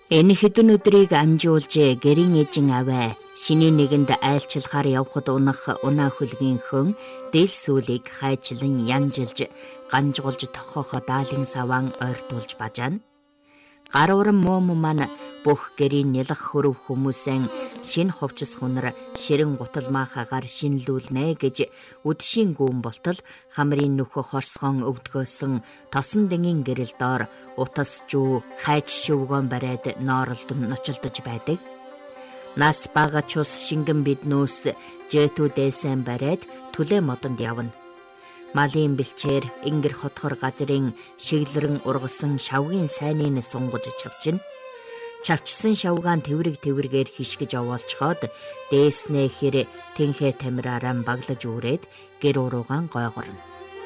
Энэ хэдэн өдрийг амжуулж гэрийн эжин аваа шиний нэгэнд айлчлахаар явхад унах унаа хөлгийн хөн дэл сүлийг хайчлан янжилж ганжгуулж тохох даалын саваан ойртуулж бажаана. Гар уран мом маань бүх гэрийн нялх хөрөв хүмүүсэн шин ховчс хунар ширэн гуталмаахагаар шинлүүлнэ гэж үдшийн гүн болтол хамрын нөхө хорсгон өвдгөөсөн тосон дэнгийн гэрэл доор утас жүү хайч шөвгөн бариад нооролдон ночилдож байдаг. Нас бага чус шингэн биднүүс жэтүүдээсэн бариад түлээ модонд явна. Малын бэлчээр ингэр хотхор газрын шиглэрэн ургасан шавгийн сайныг сунгаж чавчина. Чавчсан шавгаан тэврэг-тэврэгээр хишгэж овоолцоход дээснээ хэр тэнхээ тамираараа баглаж үүрээд гэр уруугаан гойгорно.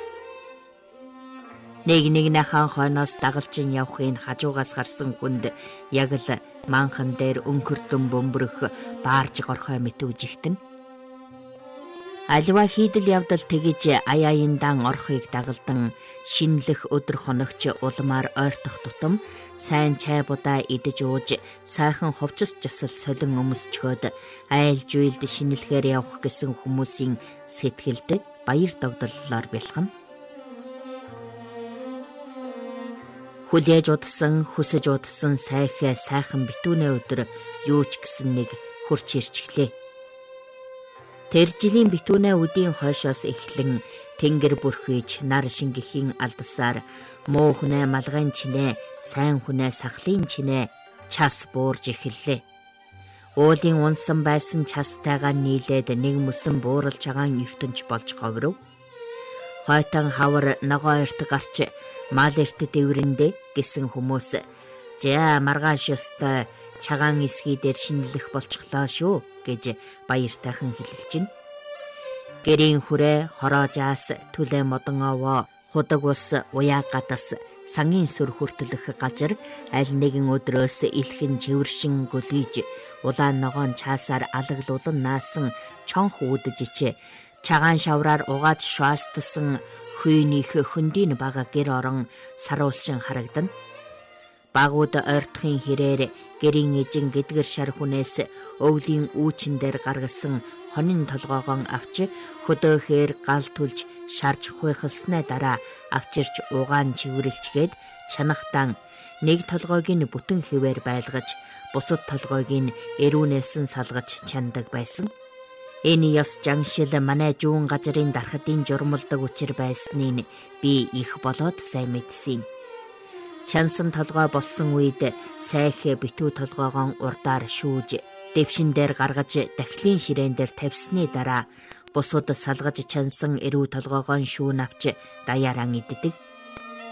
Нэг-нэгнийхэн хойноос дагалчин явахын хажуугаас гарсан хүнд яг л манхан дээр өнкөрдөн бөмбөрөх баарж горхой мэтүүж ихтэн. Аливаа хийдэл явдал тэгэж аяаяндан орхыг дагалдан шинэлэх өдөр хоногч улмаар ойртох тутам сайн чай будаа идэж ууж сайхан ховчс жасал солин өмсчгөөд айл жуйлд шинэлхээр явах гэсэн хүмүүсийн сэтгэлд баяр догдоллоор бэлхэн. Хүлээж удсан, хүсэж удсан сайхан битүүнээ өдөр юу ч гэсэн нэг хурц ирчихлээ. Тэр жилийн битүүнээ үдийн хойшоос эхлэн тэнгэр бүрхийж нар шингэхийн алдсаар муу хүнээ малгайн чинээ, сайн хүнээ сахлын чинээ час буурж эхэллээ. Уулын унсан байсан частайгаа нийлээд нэг мөсөн бууралж хагаан ертөнч болж ховров. Хойтон хавар ногоо эрт гарч мал эрт дэврэндэ гэсэн хүмүүс "За маргааш ёстой чагаан эсгий дээр шинэлэх болчихлоо шүү" гэж баяртайхан хэлэлж байна. Гэрийн хүрээ, хороожаас, түлээ модон овоо, худаг ус, уяа гадас, сангийн сүр хүртэлэх газар аль нэгэн өдрөөс илхэн чивэршин гөлийж, улаан ногоон чаасаар алаглуулан наасан чонх үүдэж чагаан шавраар угааж шуастсан хүйнийх хөндийн бага гэр орон саруулшин харагдана. Багууд ойртохын хэрээр гэрийн эжин гэдгэр шар хүнээс өвлийн үүчин дээр гаргасан хонин толгоогон авч хөдөөхээр гал түлж шарж хуйхалснаа дараа авчирч угаан чивэрлчгээд чанахтан нэг толгойг нь бүтэн хэвээр байлгаж бусад толгойг нь эрүүнээс нь салгаж чандаг байсан. Энэ ёс жаншил манай жуун газрын дархадын журмалдаг учир байсныг би их болоод сайн мэдсэн юм. Чансан толгой болсон үед сайхэ битүү толгоогон урдаар шүүж, дэвшин дээр гаргаж дахлын ширээн дээр тавьсны дараа бусууд салгаж чансан эрүү толгоогон шүүн авч даяараа иддэг.